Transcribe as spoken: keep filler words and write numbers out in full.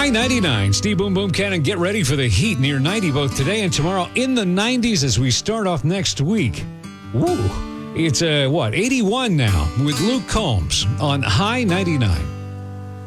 High ninety-nine. Steve Boom Boom Cannon, get ready for the heat. Near ninety both today and tomorrow. In the nineties as we start off next week. Woo. It's, uh, what, eighty-one now with Luke Combs on High ninety-nine.